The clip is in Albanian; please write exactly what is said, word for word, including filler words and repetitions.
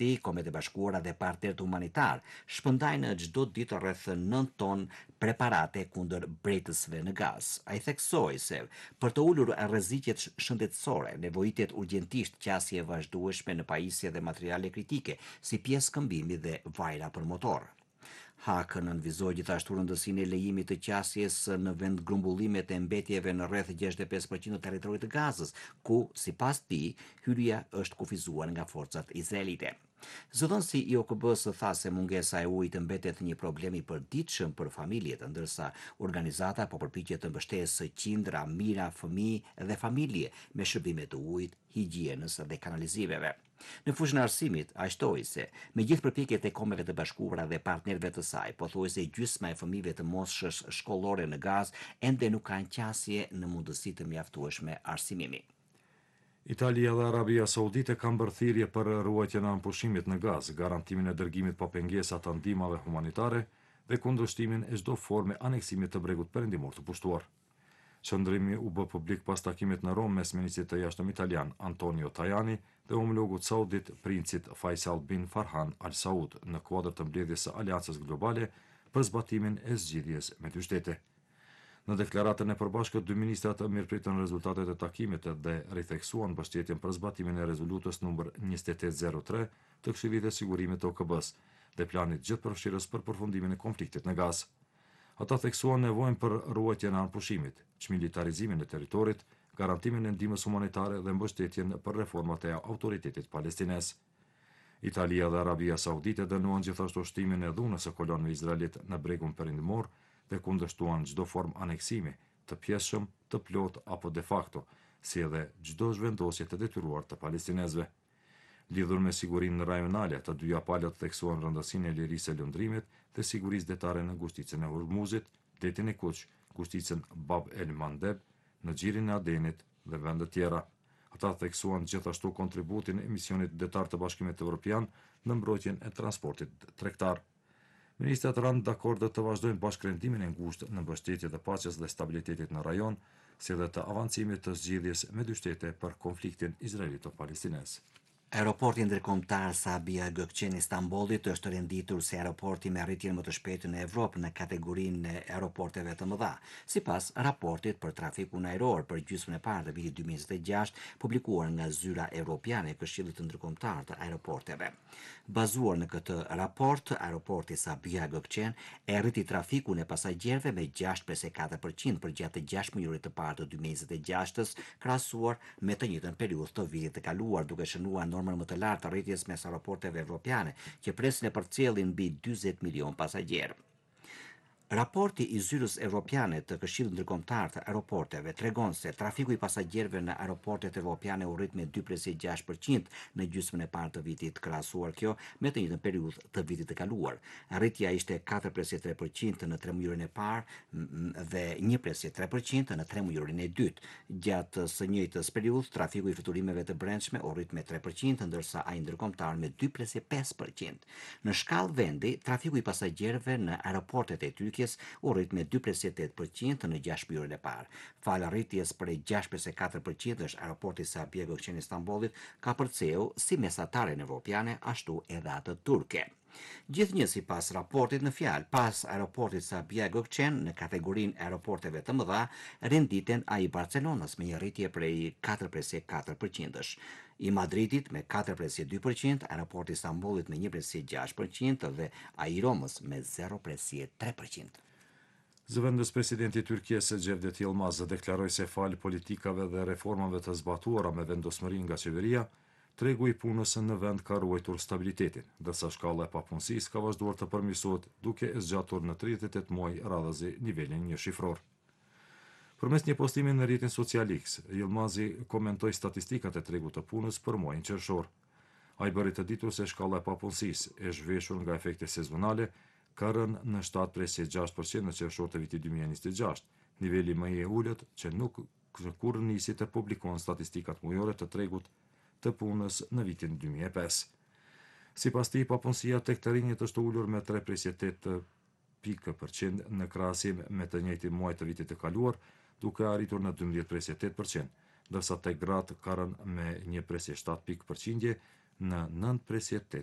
tij, Kombet e Bashkuara dhe partnerët humanitar shpëndajnë çdo ditë rreth nëntë tonë preparate kundër bretësve në Gaz. Ai theksoi se për të ulur rreziqet shëndetësore, nevojitjet urgjentisht qasje e vazhdueshme në pajisje dhe materiale kritike, si pjesë këmbimi dhe vajra për motor. Hak nënvizoi gjithashtu rëndësinë e lejimit të qasjes në vend grumbullimet e mbetjeve në rreth gjashtëdhjetë e pesë përqind të territorit të Gazës, ku, sipas tij, hyrja është kufizuar nga forcat izraelite. Zëdhënësi i O K B-s tha se mungesa e ujit mbetet një problem i përditshëm për familjet, ndërsa organizata po përpiqet të mbështesë qindra, mijëra fëmijë dhe familje me shërbime të ujit, higjienës dhe kanalizimeve. Në fushën e arsimit, aqtoi se me gjithë përpjekjet e Kombeve të Bashkuara dhe partnerëve të saj, pothuajse gjysma e fëmijëve të moshës shkollore në Gaz ende nuk kanë qasje në mundësi të mjaftueshme arsimimi. Italia dhe Arabia Saudite kanë bërë thirrje për ruajtjen e anëpushimit në Gaz, garantimin e dërgimit pa pengesa të ndihmave humanitare dhe kundërshtimin e çdo forme aneksimit të bregut perëndimor të pushtuar. Qëndrimi u bë publik pas takimit në Rom mes ministrit të jashtëm italian Antonio Tajani dhe homologut saudit princit Faisal bin Farhan Al Saud në kuadër të mbledhjes së Aleancës Globale për zbatimin e zgjidhjes me dy shtete. Në deklaratën e përbashkët, dy ministrat mirëpritën rezultatet e takimit dhe ritheksuan mbështetjen për zbatimin e rezolutës numër njëzet e tetë zero tre të Këshillit të Sigurimit të O K B-s dhe planit gjithëpërfshirës për përfundimin e konfliktit në Gaz. Ata theksuan nevojën për ruajtjen e anëpushimit, çmilitarizimin e territorit, garantimin e ndihmës humanitare dhe mbështetjen për reformat e autoritetit palestinez. Italia dhe Arabia Saudite dënuan gjithashtu shtimin e dhunës së kolonëve izraelit në bregun perëndimor dhe kundërshtuan çdo formë aneksimi, të pjesshëm, të plot apo de facto, si edhe çdo zhvendosje të detyruar të palestinezëve. Lidhur me sigurinë rajonale, të dyja palët theksuan rëndësinë e lirisë së lëndrimit dhe sigurisë detare në ngushticën e Hormuzit, detin e Kuq, ngushticën Bab el Mandeb, në xhirin e Adenit dhe vende tjera. Ata theksuan gjithashtu kontributin e misionit detar të Bashkimit Evropian në mbrojtjen e transportit tregtar. Ministrat rënë dakord të vazhdojnë bashkërendimin e ngushtë në mbështetje të paqes dhe stabilitetit në rajon, si dhe të avancimit të zgjidhjes me dy shtete për konfliktin izraelito-palestinez. Aeroporti ndërkombëtar Sabiha Gökçen i Stambollit është renditur si aeroporti me arritjen më të shpejtë në Evropë në kategorinë e aeroporteve të mëdha, sipas raportit për trafikun ajror për gjysmën e parë të vitit dy mijë njëzet e gjashtë, publikuar nga Zyra Evropiane e Këshillit Ndërkombëtar të Aeroporteve. Bazuar në këtë raport, aeroporti Sabiha Gökçen e rriti trafikun e pasagjerëve me gjashtë presë katër përqind për gjatë të gjashtë muajve të parë të dy mijë njëzet e gjashtës, krahasuar me të njëjtën periudhë të vitit të kaluar, duke shënuar normën më të lartë të rritjes mes aeroporteve evropiane, që presin e përcjellin mbi dyzet milion pasagjerë. Raporti i Zyrës Evropiane të Këshillit Ndërkombëtar të Aeroporteve tregon se trafiku i pasagjerëve në aeroportet evropiane u rrit me dy presë gjashtë përqind në gjysmën e parë të vitit, krahasuar kjo me të njëjtën periudhë të vitit të kaluar. Rritja ishte katër presë tre përqind në tremujorin e parë dhe një presë tre përqind në tremujorin e dytë. Gjatë së njëjtës periudhë, trafiku i fluturimeve të brendshme u rrit me tre përqind, ndërsa ai ndërkombëtar me dy presë pesë përqind. Në shkallë vendi, trafiku i pasagjerëve në aeroportet e Tyrkisë u rrit me dy presë tetë përqind në gjashtë muajin e parë. Fala rritjes për gjashtë presë katër përqind është aeroporti Sabiha Gökçen i Stambollit ka përcjellë si mesatare evropiane, ashtu edhe atë turke. Gjithnjë sipas raportit në fjalë, pas aeroportit Sabiha Gökçen në kategorinë aeroporteve të mëdha, renditen ai Barcelonës me një rritje prej katër presë katër përqindësh, i Madridit me katër presë dy përqind, aeroporti Istanbullit me një presë gjashtë përqind dhe ai Romës me zero presë tre përqind. Zëvendës presidenti i Turqisë Cevdet Yılmaz deklaroi se fal politikave dhe reformave të zbatuara me vendosmëri nga qeveria, tregu i punës në vend ka ruajtur stabilitetin, ndërsa shkalla e papunësisë ka vazhduar të përmirësohet duke e zgjatur në tridhjetë e tetë muaj radhazi nivelin një shifror. Përmes një postimi në rrjetin social X, Yılmazi komentoi statistikat e tregut të punës për muajin qershor. Ai bëri të ditur se shkalla e papunësisë e zhveshur nga efekte sezonale ka rënë në shtatë presë gjashtë përqind në qershor të vitit dy mijë njëzet e gjashtë, niveli më i ulët që nuk kur nisi të publikohen statistikat mujore të tregut të punës në vitin dy mijë e pesë. Sipas tij, papunësia tek të rinjt është ulur me tre presë tetë pikë përqind në krahasim me të njëjtin muaj të vitit të kaluar, duke arritur në dymbëdhjetë presë tetë përqind, ndërsa tek gratë ka rënë me një presë shtatë pikë përqindje në nëntë presë tetë